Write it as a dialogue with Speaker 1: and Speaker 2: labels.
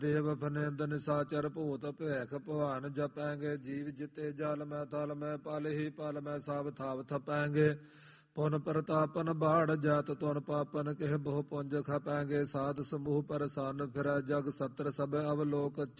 Speaker 1: ਦੇਵ ਫਨਿੰਦ ਨਿਸਾਚਰ ਭੂਤ ਭੈਖ ਭਵਾਨ ਜਪੈਂਗੇ। ਜੀਵ ਜਿਤੇ ਜਲ ਮੈਂ ਥਲ ਮੈਂ ਪਲ ਹੀ ਪਲ ਮੈਂ ਸਭ ਥਾਵ ਥਪੈਂਗੇ। ਪੁਨ ਪ੍ਰਤਾਪਨ ਬਾੜ ਜਾਤ ਤੁਨ ਪਾਪਨ ਕਿਹ ਬਹੁ ਪੁੰਜ ਖਪੈਂਗੇ। ਸਾਧ ਸਮੂਹ ਪਰਸੰਨ ਫਿਰੈ ਜਗ ਸਤਰ ਸਭ ਅਵਲੋਕ